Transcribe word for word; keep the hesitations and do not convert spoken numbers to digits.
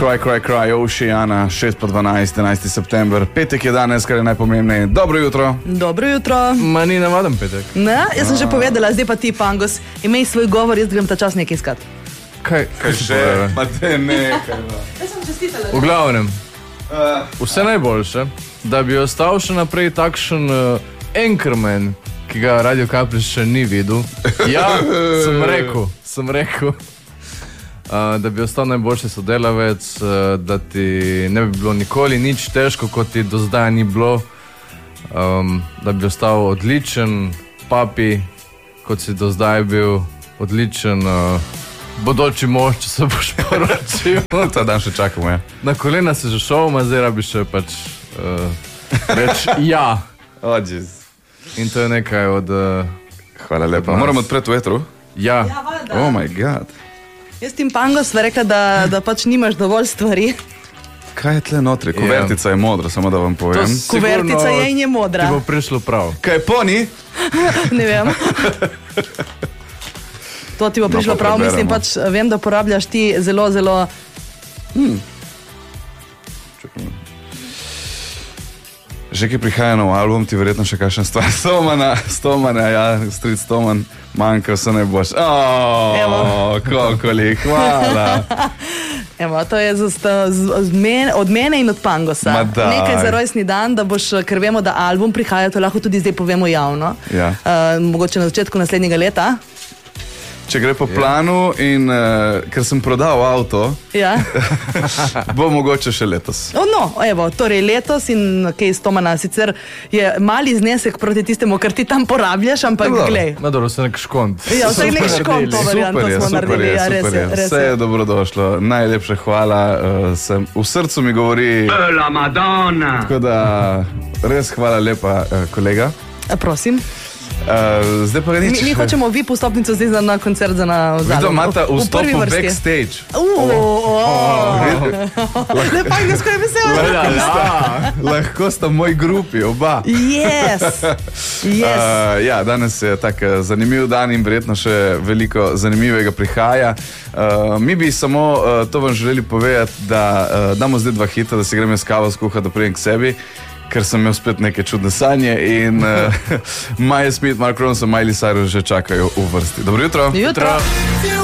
Cry, cry, cry, Oceana, šest pa dvanajst, enajsti september. Petek je danes, kar je najpomembnejše. Dobro jutro. Dobro jutro. Ma ni navaden petek. Ne, jaz sem že povedala, zdaj pa ti, Pangos, imej svoj govor, jaz grem ta čas nekaj iskat. Kaj, kaj Že, pa te nekaj. Jaz sem čestitala. V glavnem, vse najboljše, da bi ostal še naprej takšen uh, Anchorman, ki ga Radio Kapriš še ni videl. Ja, sem rekel, sem rekel. Uh, da bi ostal najboljši sodelavec, uh, da ti ne bi bilo nikoli nič težko, kot ti do zdaj ni bilo, um, da bi ostal odličen papi, kot si do zdaj bil odličen uh, bodoči mož, če se boš poročil. Ta dan še čakamo, ja. Na kolena si že šel, ma zdaj rabi še pač uh, reč ja. Oh, jeez. In to je nekaj od... Uh, Hvala lepa. Moram odpreti vetru? ja. Ja, valjda. Oh my god. Jaz tim Pangos sva rekla, da, da pač nimaš dovolj stvari. Kaj je tle notri? Kuvertica je modra, samo da vam povem. To Kuvertica je in je modra. Ti bo prišlo prav. Kaj je poni? Ne vem. To ti bo No, prišlo pa prav, preberemo. mislim pač, vem, da porabljaš ti zelo, zelo... Že ki prihaja nov album, ti verjetno še kakšna stvar. Stomana, Stomana, ja, Street Stoman, manjka vse najboljše. Evo. Oh, kokoli, hvala. Evo, to je z, z, z men, od mene in od Pangosa. Ma daj. Nekaj za rojstni dan, da boš, ker vemo, da album prihaja, to lahko tudi zdaj povemo javno. Ja. Uh, mogoče na začetku naslednjega leta. Če gre po planu in uh, ker sem prodal avto, Ja. bo mogoče še letos. Oh, no, evo, torej letos in kaj Stomana, sicer je mali znesek proti tistemu, kar ti tam porabljaš, ampak Dobro. glej. Ma dobro, se nek škont. Ja, vsaj nek škont to varianto Super je, smo super naredili. je, Ja, res super je, je. res Vse je. je dobrodošlo. Najlepša hvala. Uh, sem, v srcu mi govori. La Madonna! Tako da res hvala lepa, uh, kolega. A, prosim. Uh, zdaj pa ga Mi, nič. mi hočemo vi postopnico zdaj za na koncert za na Vi zalo. to imate V vstop prvi v vrsti. backstage. Uuu, ne pa ga skoraj vesela. Lahko sta v moji grupi, oba. Yes, yes. Uh, ja, danes je tak uh, zanimiv dan in verjetno še veliko zanimivega prihaja. Uh, mi bi samo uh, to vam želeli povedati, da uh, damo zdaj dva hita, da se gremo s kavo skuhati, da pridem k sebi, ker sem imel spet neke čudne sanje in uh, Maja Smith, Mark Ronson, Miley Cyrus že čakajo v vrsti. Dobro jutro. Jutro.